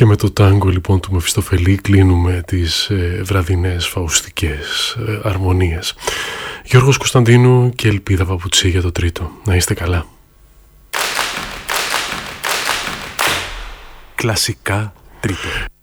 Και με το τάγκο λοιπόν του Μεφιστοφελή κλείνουμε τις βραδινές φαουστικές αρμονίες. Γιώργος Κωνσταντίνου και Ελπίδα Παπουτσί για το τρίτο. Να είστε καλά. Κλασικά τρίτο.